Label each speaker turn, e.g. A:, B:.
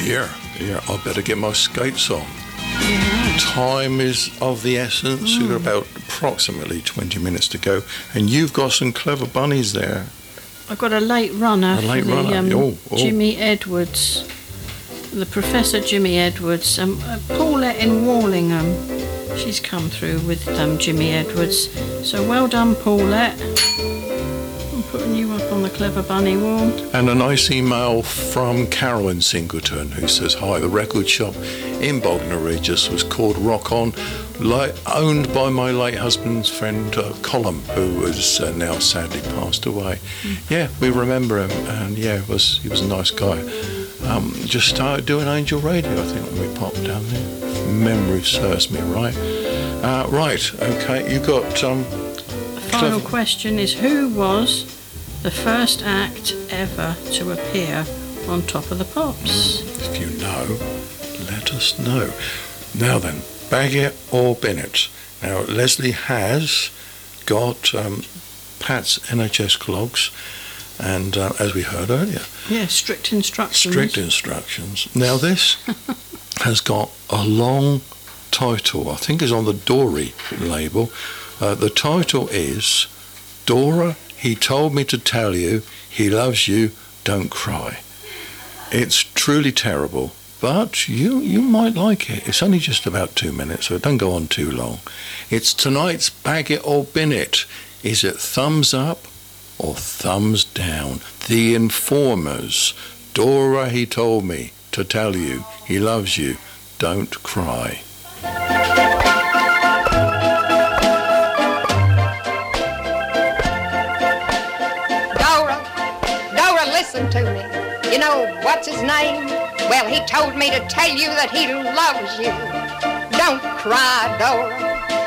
A: Yeah, I better get my skates on.
B: Yeah.
A: Time is of the essence. We've got about approximately 20 minutes to go, and you've got some clever bunnies there.
B: I've got a late runner for the Jimmy Edwards, the Professor Jimmy Edwards. Paulette in Warlingham, she's come through with Jimmy Edwards. So well done, Paulette. I'm putting you up on the clever bunny wall.
A: And a nice email from Carol in Singleton, who says, hi, the record shop in Bognor Regis was called Rock On, owned by my late husband's friend Colum, who has now sadly passed away. Yeah, we remember him, and yeah, he was a nice guy. Just started doing Angel Radio, I think, when we popped down there. If memory serves me right. Right, okay, you got...
B: The final question is, who was the first act ever to appear on Top of the Pops?
A: If you know, let us know. Now then, Baggett or Bennett? Now, Leslie has got Pat's NHS clogs, and as we heard earlier...
B: Yeah, strict instructions.
A: Strict instructions. Now, this has got a long title. I think it's on the Dory label. The title is, Dora, he told me to tell you he loves you, don't cry. It's truly terrible, but you might like it. It's only just about 2 minutes, so it don't go on too long. It's tonight's Baggett or Bennett. Is it thumbs up or thumbs down? The Informers. Dora, he told me to tell you he loves you, don't cry.
C: Listen to me. You know, what's his name? Well, he told me to tell you that he loves you. Don't cry, Dora.